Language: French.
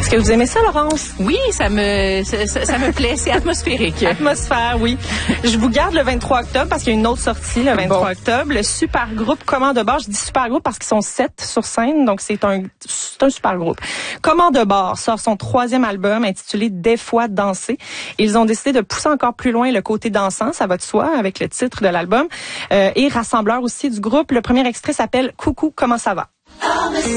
Est-ce que vous aimez ça, Laurence? Oui, ça me plaît. C'est atmosphérique. Atmosphère, oui. Je vous garde le 23 octobre parce qu'il y a une autre sortie le 23 octobre. Le super groupe Comment de bord. Je dis super groupe parce qu'ils sont 7 sur scène, donc c'est un super groupe. Comment de bord sort son 3e album intitulé Des fois danser. Ils ont décidé de pousser encore plus loin le côté dansant, ça va de soi, avec le titre de l'album. Et rassembleur aussi du groupe. Le premier extrait s'appelle Coucou, comment ça va?